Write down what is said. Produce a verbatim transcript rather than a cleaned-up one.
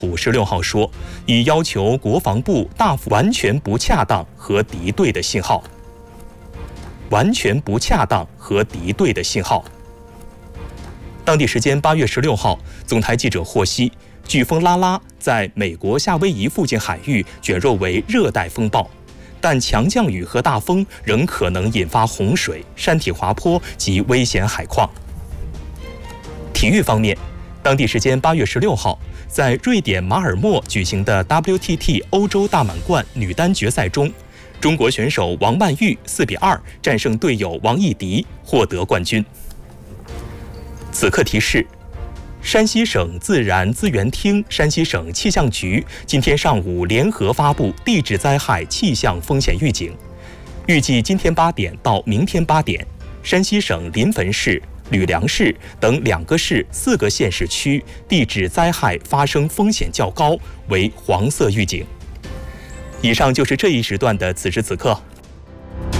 府十六号说，已要求国防部大幅完全不恰当和敌对的信号。完全不恰当和敌对的信号。当地时间八月十六号，总台记者获悉，飓风拉拉在美国夏威夷附近海域卷入为热带风暴，但强降雨和大风仍可能引发洪水、山体滑坡及危险海况。体育方面，当地时间八月十六号，在瑞典马尔默举行的 W T T 欧洲大满贯女单决赛中，中国选手王曼玉四比二战胜队友王艺迪，获得冠军。此刻提示：山西省自然资源厅、山西省气象局今天上午联合发布地质灾害气象风险预警，预计今天八点到明天八点，山西省临汾市、吕梁市等两个市、四个县市区地质灾害发生风险较高，为黄色预警。以上就是这一时段的此时此刻，